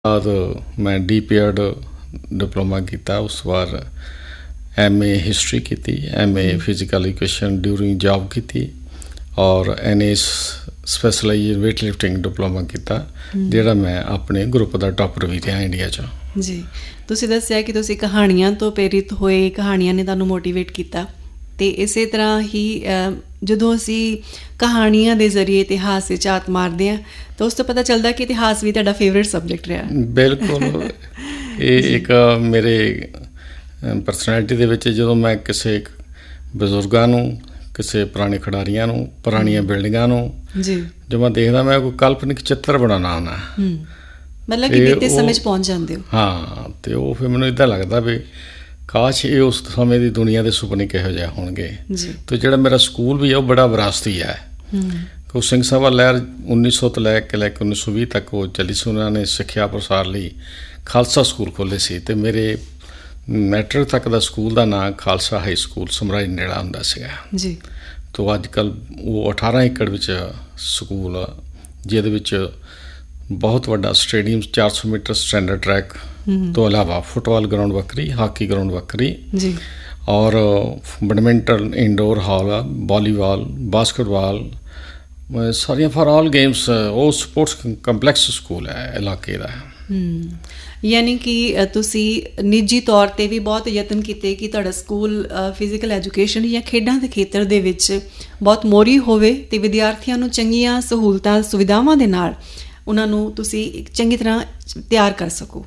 ਬਾਅਦ ਮੈਂ ਡੀ.ਪੀ.ਐਡ ਡਿਪਲੋਮਾ ਕੀਤਾ। ਉਸ ਤੋਂ ਬਾਅਦ M.A. ਹਿਸਟਰੀ ਕੀਤੀ, M.A. Physical education during job ਕੀਤੀ ਔਰ N.A. Specialise weight lifting diploma ਕੀਤਾ, ਜਿਹੜਾ ਮੈਂ ਆਪਣੇ ਗਰੁੱਪ ਦਾ ਟੋਪਰ ਵੀ ਰਿਹਾ ਇੰਡੀਆ 'ਚ। ਜੀ, ਤੁਸੀਂ ਦੱਸਿਆ ਕਿ ਤੁਸੀਂ ਕਹਾਣੀਆਂ ਤੋਂ ਪ੍ਰੇਰਿਤ ਹੋਏ, ਕਹਾਣੀਆਂ ਨੇ ਤੁਹਾਨੂੰ ਮੋਟੀਵੇਟ ਕੀਤਾ ਅਤੇ ਇਸੇ ਤਰ੍ਹਾਂ ਹੀ ਜਦੋਂ ਅਸੀਂ ਕਹਾਣੀਆਂ ਦੇ ਜ਼ਰੀਏ ਇਤਿਹਾਸ 'ਚ ਝਾਤ ਮਾਰਦੇ ਹਾਂ ਤਾਂ ਉਸ ਤੋਂ ਪਤਾ ਚੱਲਦਾ ਕਿ ਇਤਿਹਾਸ ਵੀ ਤੁਹਾਡਾ ਫੇਵਰੇਟ ਸਬਜੈਕਟ ਰਿਹਾ। ਬਿਲਕੁਲ, ਇਹ ਇੱਕ ਮੇਰੇ ਪਰਸਨੈਲਿਟੀ ਦੇ ਵਿੱਚ ਜਦੋਂ ਮੈਂ ਕਿਸੇ ਬਜ਼ੁਰਗਾਂ ਨੂੰ, ਕਿਸੇ ਪੁਰਾਣੇ ਖਿਡਾਰੀਆਂ ਨੂੰ, ਪੁਰਾਣੀਆਂ ਬਿਲਡਿੰਗਾਂ ਨੂੰ ਜੋ ਮੈਂ ਦੇਖਦਾ, ਮੈਂ ਕੋਈ ਕਾਲਪਨਿਕ ਚਿੱਤਰ ਬਣਾਉਣਾ ਹੁੰਦਾ। ਮਤਲਬ ਕਿ ਬੀਤੇ ਸਮੇਂ 'ਚ ਪਹੁੰਚ ਜਾਂਦੇ ਹੋ। ਹਾਂ, ਅਤੇ ਉਹ ਫਿਰ ਮੈਨੂੰ ਇੱਦਾਂ ਲੱਗਦਾ ਵੀ ਕਾਸ਼ ਇਹ ਉਸ ਸਮੇਂ ਦੀ ਦੁਨੀਆ ਦੇ ਸੁਪਨੇ ਕਿਹੋ ਜਿਹੇ ਹੋਣਗੇ। ਅਤੇ ਜਿਹੜਾ ਮੇਰਾ ਸਕੂਲ ਵੀ ਹੈ ਉਹ ਬੜਾ ਵਿਰਾਸਤੀ ਹੈ। ਉਹ ਸਿੰਘ ਸਭਾ ਲਹਿਰ 1900 ਤੋਂ ਲੈ ਕੇ 1920 ਤੱਕ ਉਹ ਚੱਲੀ ਸੀ। ਉਹਨਾਂ ਨੇ ਸਿੱਖਿਆ ਪ੍ਰਸਾਰ ਲਈ ਖਾਲਸਾ ਸਕੂਲ ਖੋਲ੍ਹੇ ਸੀ ਅਤੇ ਮੇਰੇ ਮੈਟ੍ਰਿਕ ਤੱਕ ਦਾ ਸਕੂਲ ਦਾ ਨਾਂ ਖਾਲਸਾ ਹਾਈ ਸਕੂਲ ਸਮਰਾਜ ਨੇੜਾ ਹੁੰਦਾ ਸੀਗਾ ਜੀ। ਤੋ ਅੱਜ ਕੱਲ੍ਹ ਉਹ 18 ਏਕੜ ਵਿੱਚ ਸਕੂਲ ਆ, ਜਿਹਦੇ ਵਿੱਚ ਬਹੁਤ ਵੱਡਾ ਸਟੇਡੀਅਮ, 400 ਮੀਟਰ ਸਟੈਂਡਰਡ ਟਰੈਕ ਤੋਂ ਇਲਾਵਾ ਫੁੱਟਬਾਲ ਗਰਾਊਂਡ ਵੱਖਰੀ, ਹਾਕੀ ਗਰਾਊਂਡ ਵੱਖਰੀ ਜੀ, ਔਰ ਬੈਡਮਿੰਟਨ ਇੰਡੋਰ ਹਾਲ ਆ, ਵਾਲੀਬਾਲ, ਬਾਸਕਟਬਾਲ, ਸਾਰੀਆਂ ਫਾਰ ਆਲ ਗੇਮਸ। ਉਹ ਸਪੋਰਟਸ ਕੰਪਲੈਕਸ ਸਕੂਲ ਹੈ ਇਲਾਕੇ ਦਾ। ਯਾਨੀ ਕਿ ਤੁਸੀਂ ਨਿੱਜੀ ਤੌਰ 'ਤੇ ਵੀ ਬਹੁਤ ਯਤਨ ਕੀਤੇ ਕਿ ਤੁਹਾਡਾ ਸਕੂਲ ਫਿਜ਼ੀਕਲ ਐਜੂਕੇਸ਼ਨ ਜਾਂ ਖੇਡਾਂ ਦੇ ਖੇਤਰ ਦੇ ਵਿੱਚ ਬਹੁਤ ਮੋਹਰੀ ਹੋਵੇ ਅਤੇ ਵਿਦਿਆਰਥੀਆਂ ਨੂੰ ਚੰਗੀਆਂ ਸਹੂਲਤਾਂ, ਸੁਵਿਧਾਵਾਂ ਦੇ ਨਾਲ ਉਹਨਾਂ ਨੂੰ ਤੁਸੀਂ ਚੰਗੀ ਤਰ੍ਹਾਂ ਤਿਆਰ ਕਰ ਸਕੋ।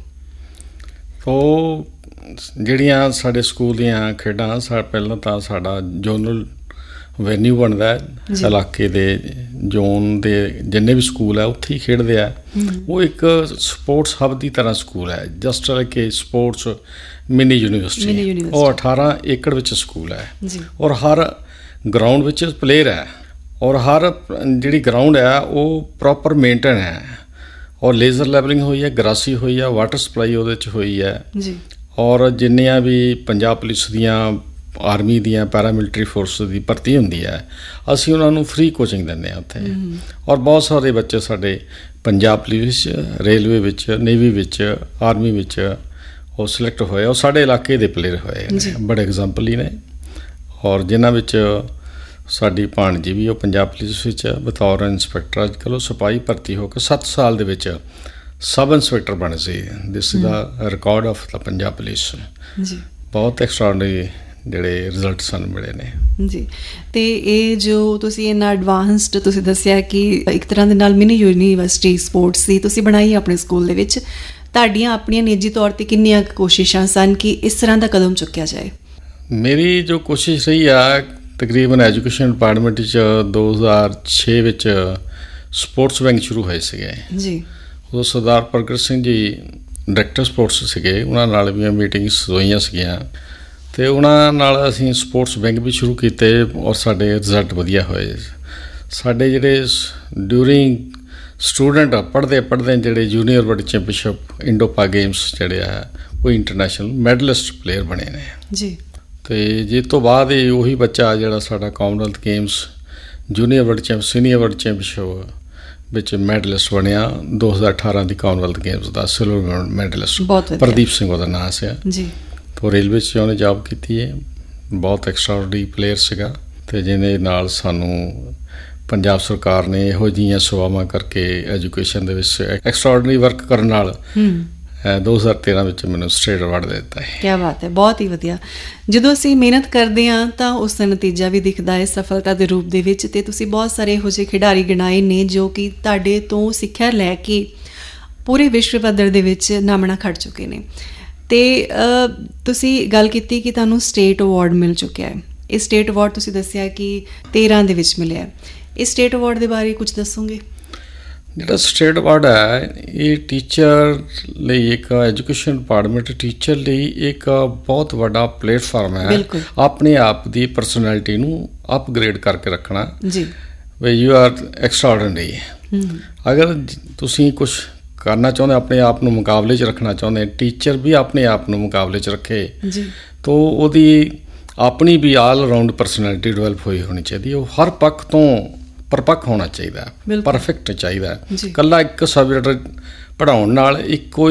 ਉਹ ਜਿਹੜੀਆਂ ਸਾਡੇ ਸਕੂਲ ਦੀਆਂ ਖੇਡਾਂ, ਪਹਿਲਾਂ ਤਾਂ ਸਾਡਾ ਜ਼ੋਨਲ ਵੈਨਿਊ ਬਣਦਾ ਇਲਾਕੇ ਦੇ, ਜ਼ੋਨ ਦੇ ਜਿੰਨੇ ਵੀ ਸਕੂਲ ਹੈ ਉੱਥੇ ਹੀ ਖੇਡਦੇ ਆ। ਉਹ ਇੱਕ ਸਪੋਰਟਸ ਹੱਬ ਦੀ ਤਰ੍ਹਾਂ ਸਕੂਲ ਹੈ, ਜਸਟ ਲਾਈਕ ਏ ਸਪੋਰਟਸ ਮਿਨੀ ਯੂਨੀਵਰਸਿਟੀ। ਉਹ 18 ਏਕੜ ਵਿੱਚ ਸਕੂਲ ਹੈ ਔਰ ਹਰ ਗਰਾਊਂਡ ਵਿੱਚ ਪਲੇਅਰ ਹੈ ਔਰ ਹਰ ਜਿਹੜੀ ਗਰਾਊਂਡ ਹੈ ਉਹ ਪ੍ਰੋਪਰ ਮੇਨਟੇਨ ਹੈ ਔਰ ਲੇਜ਼ਰ ਲੈਵਲਿੰਗ ਹੋਈ ਹੈ, ਗਰਾਸੀ ਹੋਈ ਹੈ, ਵਾਟਰ ਸਪਲਾਈ ਉਹਦੇ 'ਚ ਹੋਈ ਹੈ ਔਰ ਜਿੰਨੀਆਂ ਵੀ ਪੰਜਾਬ ਪੁਲਿਸ ਦੀਆਂ, ਆਰਮੀ ਦੀਆਂ, ਪੈਰਾਮਿਲਟਰੀ ਫੋਰਸ ਦੀ ਭਰਤੀ ਹੁੰਦੀ ਹੈ, ਅਸੀਂ ਉਹਨਾਂ ਨੂੰ ਫ੍ਰੀ ਕੋਚਿੰਗ ਦਿੰਦੇ ਹਾਂ ਉੱਥੇ। ਔਰ ਬਹੁਤ ਸਾਰੇ ਬੱਚੇ ਸਾਡੇ ਪੰਜਾਬ ਪੁਲਿਸ, ਰੇਲਵੇ ਵਿੱਚ, ਨੇਵੀ ਵਿੱਚ, ਆਰਮੀ ਵਿੱਚ ਉਹ ਸਿਲੈਕਟ ਹੋਏ ਔਰ ਸਾਡੇ ਇਲਾਕੇ ਦੇ ਪਲੇਅਰ ਹੋਏ ਨੇ, ਬੜੇ ਐਗਜ਼ਾਮਪਲ ਹੀ ਨੇ। ਔਰ ਜਿਨ੍ਹਾਂ ਵਿੱਚ ਸਾਡੀ ਭਾਣਜੀ ਵੀ ਉਹ ਪੰਜਾਬ ਪੁਲਿਸ ਵਿੱਚ ਬਤੌਰ ਇੰਸਪੈਕਟਰ, ਅੱਜ ਕੱਲ੍ਹ ਉਹ ਸਿਪਾਹੀ ਭਰਤੀ ਹੋ ਕੇ 7 ਸਾਲ ਦੇ ਵਿੱਚ ਸਬ ਇੰਸਪੈਕਟਰ ਬਣੇ ਸੀ। This is the record of the Punjab police. ਬਹੁਤ ਐਕਸਟਰਾਡਨਰੀ ਜਿਹੜੇ ਰਿਜ਼ਲਟ ਸਾਨੂੰ ਮਿਲੇ ਨੇ ਜੀ। ਅਤੇ ਇਹ ਜੋ ਤੁਸੀਂ ਇੰਨਾ ਐਡਵਾਂਸਡ ਤੁਸੀਂ ਦੱਸਿਆ ਕਿ ਇੱਕ ਤਰ੍ਹਾਂ ਦੇ ਨਾਲ ਮਿਨੀ ਯੂਨੀਵਰਸਿਟੀ ਸਪੋਰਟਸ ਦੀ ਤੁਸੀਂ ਬਣਾਈ ਆਪਣੇ ਸਕੂਲ ਦੇ ਵਿੱਚ, ਤੁਹਾਡੀਆਂ ਆਪਣੀਆਂ ਨਿੱਜੀ ਤੌਰ 'ਤੇ ਕਿੰਨੀਆਂ ਕੋਸ਼ਿਸ਼ਾਂ ਸਨ ਕਿ ਇਸ ਤਰ੍ਹਾਂ ਦਾ ਕਦਮ ਚੁੱਕਿਆ ਜਾਏ? ਮੇਰੀ ਜੋ ਕੋਸ਼ਿਸ਼ ਰਹੀ ਆ, ਤਕਰੀਬਨ ਐਜੂਕੇਸ਼ਨ ਡਿਪਾਰਟਮੈਂਟ 'ਚ 2006 ਵਿੱਚ ਸਪੋਰਟਸ ਬੈਂਕ ਸ਼ੁਰੂ ਹੋਏ ਸੀਗੇ ਜੀ। ਉਦੋਂ ਸਰਦਾਰ ਪ੍ਰਗਟ ਸਿੰਘ ਜੀ ਡਾਇਰੈਕਟਰ ਸਪੋਰਟਸ ਸੀਗੇ, ਉਹਨਾਂ ਨਾਲ ਵੀ ਮੀਟਿੰਗਸ ਹੋਈਆਂ ਸੀਗੀਆਂ ਅਤੇ ਉਹਨਾਂ ਨਾਲ ਅਸੀਂ ਸਪੋਰਟਸ ਬੈਂਕ ਵੀ ਸ਼ੁਰੂ ਕੀਤੇ ਔਰ ਸਾਡੇ ਰਿਜ਼ਲਟ ਵਧੀਆ ਹੋਏ। ਸਾਡੇ ਜਿਹੜੇ ਡਿਊਰਿੰਗ ਸਟੂਡੈਂਟ ਪੜ੍ਹਦੇ ਜਿਹੜੇ ਜੂਨੀਅਰ ਵਰਲਡ ਚੈਂਪੀਅਨਸ਼ਿਪ, ਇੰਡੋ ਪਾ ਗੇਮਸ ਜਿਹੜੇ ਆ, ਉਹ ਇੰਟਰਨੈਸ਼ਨਲ ਮੈਡਲਿਸਟ ਪਲੇਅਰ ਬਣੇ ਨੇ ਜੀ। ਅਤੇ ਜਿਸ ਤੋਂ ਬਾਅਦ ਹੀ ਉਹੀ ਬੱਚਾ ਜਿਹੜਾ ਸਾਡਾ Commonwealth games, junior world senior world championship ਵਿੱਚ ਮੈਡਲਿਸਟ ਬਣਿਆ। 2018 ਦੀ ਕਾਮਨਵੈਲਥ ਗੇਮਸ ਦਾ ਸਿਲਵਰ ਮੈਡਲਿਸਟ ਪ੍ਰਦੀਪ ਸਿੰਘ ਉਹਦਾ ਨਾਂ ਸੀ ਜੀ। ਤੋ ਰੇਲਵੇ 'ਚ ਉਹਨੇ ਜੋਬ ਕੀਤੀ ਹੈ, ਬਹੁਤ ਐਕਸਟਰਾਡਨਰੀ ਪਲੇਅਰ ਸੀਗਾ ਅਤੇ ਜਿਹਦੇ ਨਾਲ ਸਾਨੂੰ ਪੰਜਾਬ ਸਰਕਾਰ ਨੇ ਇਹੋ ਜਿਹੀਆਂ ਸੇਵਾਵਾਂ ਕਰਕੇ ਐਜੂਕੇਸ਼ਨ ਦੇ ਵਿੱਚ ਐਕਸਟਰਾਡਨਰੀ ਵਰਕ ਕਰਨ ਨਾਲ 2013 ਵਿੱਚ ਮੈਨੂੰ ਸਟੇਟ ਅਵਾਰਡ ਦੇ ਦਿੱਤਾ ਹੈ। ਕਿਆ ਬਾਤ ਹੈ, ਬਹੁਤ ਹੀ ਵਧੀਆ। ਜਦੋਂ ਅਸੀਂ ਮਿਹਨਤ ਕਰਦੇ ਹਾਂ ਤਾਂ ਉਸ ਦਾ ਨਤੀਜਾ ਵੀ ਦਿਖਦਾ ਹੈ ਸਫਲਤਾ ਦੇ ਰੂਪ ਦੇ ਵਿੱਚ। ਅਤੇ ਤੁਸੀਂ ਬਹੁਤ ਸਾਰੇ ਇਹੋ ਜਿਹੇ ਖਿਡਾਰੀ ਗਿਣਾਏ ਨੇ ਜੋ ਕਿ ਤੁਹਾਡੇ ਤੋਂ ਸਿੱਖਿਆ ਲੈ ਕੇ ਪੂਰੇ ਵਿਸ਼ਵ ਪੱਧਰ ਦੇ ਵਿੱਚ ਨਾਮਣਾ ਖੱਟ ਚੁੱਕੇ ਨੇ। ਅਤੇ ਤੁਸੀਂ ਗੱਲ ਕੀਤੀ ਕਿ ਤੁਹਾਨੂੰ ਸਟੇਟ ਅਵਾਰਡ ਮਿਲ ਚੁੱਕਿਆ ਹੈ। ਇਹ ਸਟੇਟ ਅਵਾਰਡ ਤੁਸੀਂ ਦੱਸਿਆ ਕਿ 13 ਦੇ ਵਿੱਚ ਮਿਲਿਆ। ਇਹ ਸਟੇਟ ਅਵਾਰਡ ਦੇ ਬਾਰੇ ਕੁਝ ਦੱਸੋਗੇ? ਜਿਹੜਾ ਸਟੇਟ ਅਵਾਰਡ ਹੈ ਇਹ ਟੀਚਰ ਲਈ, ਇੱਕ ਐਜੂਕੇਸ਼ਨ ਡਿਪਾਰਟਮੈਂਟ ਟੀਚਰ ਲਈ ਇੱਕ ਬਹੁਤ ਵੱਡਾ ਪਲੇਟਫਾਰਮ ਹੈ ਆਪਣੇ ਆਪ ਦੀ ਪਰਸਨੈਲਿਟੀ ਨੂੰ ਅਪਗ੍ਰੇਡ ਕਰਕੇ ਰੱਖਣਾ ਜੀ। ਵੀ ਯੂ ਆਰ ਐਕਸਟਰਾਡਨਰੀ। ਅਗਰ ਤੁਸੀਂ ਕੁਛ ਕਰਨਾ ਚਾਹੁੰਦੇ, ਆਪਣੇ ਆਪ ਨੂੰ ਮੁਕਾਬਲੇ 'ਚ ਰੱਖਣਾ ਚਾਹੁੰਦੇ, ਟੀਚਰ ਵੀ ਆਪਣੇ ਆਪ ਨੂੰ ਮੁਕਾਬਲੇ 'ਚ ਰੱਖੇ ਤਾਂ ਉਹਦੀ ਆਪਣੀ ਵੀ ਆਲ ਰਾਊਂਡ ਪਰਸਨੈਲਿਟੀ ਡਿਵੈਲਪ ਹੋਈ ਹੋਣੀ ਚਾਹੀਦੀ ਹੈ। ਉਹ ਹਰ ਪੱਖ ਤੋਂ ਪਰਪੱਕ ਹੋਣਾ ਚਾਹੀਦਾ, ਪਰਫੈਕਟ ਚਾਹੀਦਾ। ਇਕੱਲਾ ਇੱਕ ਸਬਜੈਕਟ ਪੜ੍ਹਾਉਣ ਨਾਲ ਇੱਕੋ